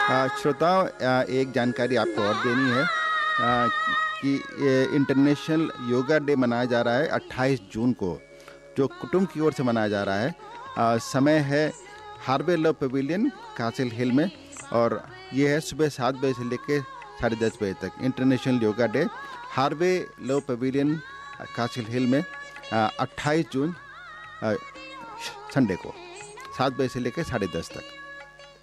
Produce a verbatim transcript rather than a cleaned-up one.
अ, श्रोताओं, अ, एक जानकारी आपको और देनी है अ, कि ये इंटरनेशनल योगा डे मनाया जा रहा है अट्ठाईस जून को, जो कुटुंब की ओर से मनाया जा रहा है। अ, समय है हार्वे लव पवेलियन, कासिल हिल में, और ये है सुबह सात बजे से लेकर साढ़े दस बजे तक। International yoga day, Harvey love pavilion, कासिल हिल में, अट्ठाईस जून, अ, संडे को, सात बजे से लेकर साढ़े दस तक।